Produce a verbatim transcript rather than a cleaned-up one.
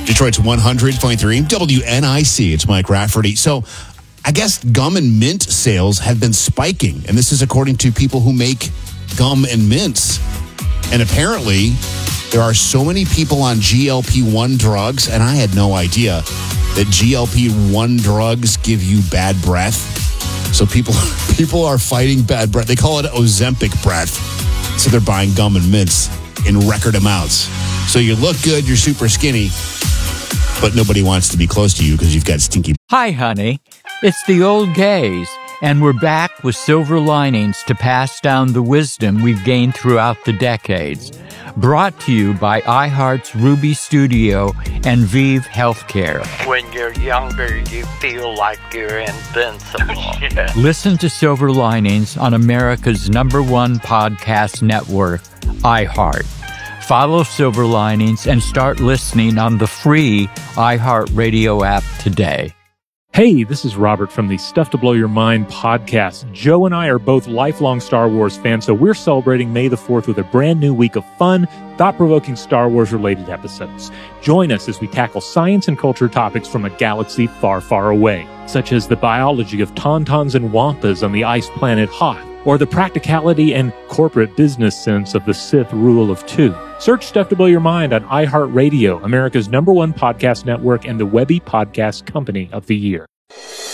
Detroit's one hundred point three W N I C. It's Mike Rafferty. So I guess gum and mint sales have been spiking, and this is according to people who make gum and mints. And apparently, there are so many people on G L P one drugs, and I had no idea that G L P one drugs give you bad breath. So people people are fighting bad breath. They call it Ozempic breath. So they're buying gum and mints in record amounts. So you look good, you're super skinny, but nobody wants to be close to you because you've got stinky. Hi, honey. It's the old gays, and we're back with silver linings to pass down the wisdom we've gained throughout the decades. Brought to you by iHeart's Ruby Studio and Vive Healthcare. When you're younger, you feel like you're invincible. Yeah. Listen to Silver Linings on America's number one podcast network, iHeart. Follow Silver Linings and start listening on the free iHeartRadio app today. Hey, this is Robert from the Stuff to Blow Your Mind podcast. Joe and I are both lifelong Star Wars fans, so we're celebrating May the fourth with a brand new week of fun, thought-provoking Star Wars-related episodes. Join us as we tackle science and culture topics from a galaxy far, far away, such as the biology of tauntauns and wampas on the ice planet Hoth, or the practicality and corporate business sense of the Sith rule of two. Search Stuff to Blow Your Mind on iHeartRadio, America's number one podcast network and the Webby Podcast Company of the Year.